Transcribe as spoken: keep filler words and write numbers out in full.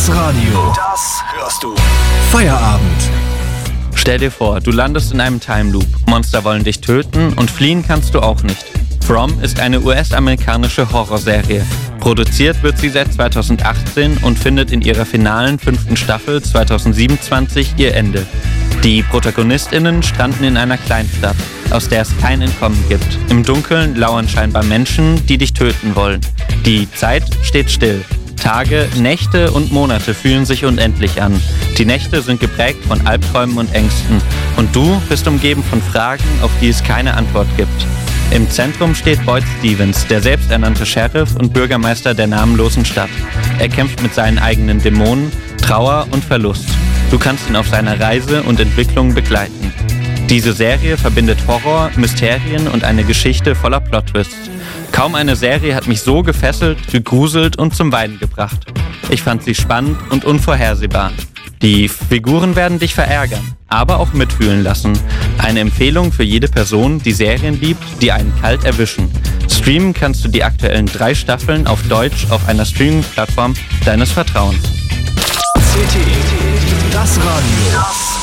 Das Radio. Das hörst du. Feierabend. Stell dir vor, du landest in einem Time Loop. Monster wollen dich töten und fliehen kannst du auch nicht. From ist eine U S-amerikanische Horrorserie. Produziert wird sie seit zweitausendachtzehn und findet in ihrer finalen fünften Staffel zweitausendsiebenundzwanzig ihr Ende. Die ProtagonistInnen stranden in einer Kleinstadt, aus der es kein Entkommen gibt. Im Dunkeln lauern scheinbar Menschen, die dich töten wollen. Die Zeit steht still. Tage, Nächte und Monate fühlen sich unendlich an. Die Nächte sind geprägt von Albträumen und Ängsten. Und du bist umgeben von Fragen, auf die es keine Antwort gibt. Im Zentrum steht Boyd Stevens, der selbsternannte Sheriff und Bürgermeister der namenlosen Stadt. Er kämpft mit seinen eigenen Dämonen, Trauer und Verlust. Du kannst ihn auf seiner Reise und Entwicklung begleiten. Diese Serie verbindet Horror, Mysterien und eine Geschichte voller Plot-Twists. Kaum eine Serie hat mich so gefesselt, gegruselt und zum Weinen gebracht. Ich fand sie spannend und unvorhersehbar. Die Figuren werden dich verärgern, aber auch mitfühlen lassen. Eine Empfehlung für jede Person, die Serien liebt, die einen kalt erwischen. Streamen kannst du die aktuellen drei Staffeln auf Deutsch auf einer Streaming-Plattform deines Vertrauens. C T, das Radio.